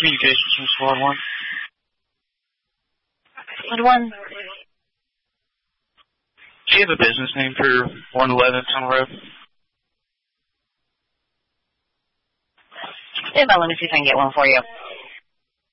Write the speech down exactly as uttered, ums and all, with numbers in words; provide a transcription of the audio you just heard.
Communications from Squad one. Squad one. Do you have a business name for one eleven Tunnel Road? Yeah, let me see if I can get one for you.